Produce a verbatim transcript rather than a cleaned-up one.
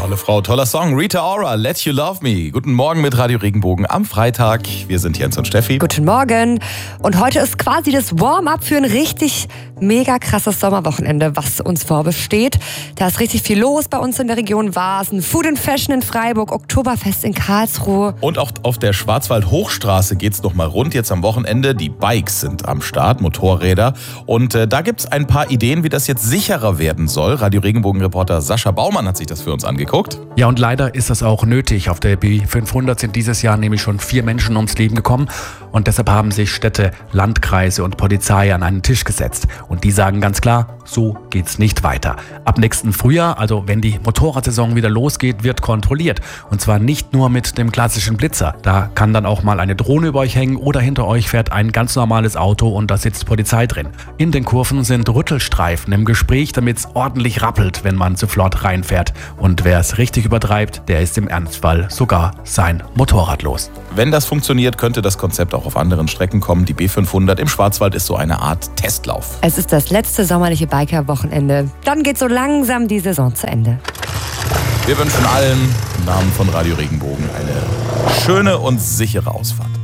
Tolle Frau, toller Song. Rita Ora, Let You Love Me. Guten Morgen mit Radio Regenbogen am Freitag. Wir sind Jens und Steffi. Guten Morgen. Und heute ist quasi das Warm-up für ein richtig mega krasses Sommerwochenende, was uns vorbesteht. Da ist richtig viel los bei uns in der Region Vasen. Food and Fashion in Freiburg, Oktoberfest in Karlsruhe. Und auch auf der Schwarzwald-Hochstraße geht's noch mal rund jetzt am Wochenende. Die Bikes sind am Start, Motorräder. Und äh, da gibt's ein paar Ideen, wie das jetzt sicherer werden soll. Radio Regenbogen-Reporter Sascha Baumann hat sich das für uns angeguckt. Ja, und leider ist das auch nötig. Auf der B fünfhundert sind dieses Jahr nämlich schon vier Menschen ums Leben gekommen. Und deshalb haben sich Städte, Landkreise und Polizei an einen Tisch gesetzt. Und die sagen ganz klar, so geht's nicht weiter. Ab nächsten Frühjahr, also wenn die Motorradsaison wieder losgeht, wird kontrolliert. Und zwar nicht nur mit dem klassischen Blitzer. Da kann dann auch mal eine Drohne über euch hängen oder hinter euch fährt ein ganz normales Auto und da sitzt Polizei drin. In den Kurven sind Rüttelstreifen im Gespräch, damit es ordentlich rappelt, wenn man zu flott reinfährt. Und wer es richtig übertreibt, der ist im Ernstfall sogar sein Motorrad los. Wenn das funktioniert, könnte das Konzept auch auf anderen Strecken kommen. Die B fünfhundert im Schwarzwald ist so eine Art Testlauf. Es ist das letzte sommerliche Biker-Wochenende. Dann geht so langsam die Saison zu Ende. Wir wünschen allen im Namen von Radio Regenbogen eine schöne und sichere Ausfahrt.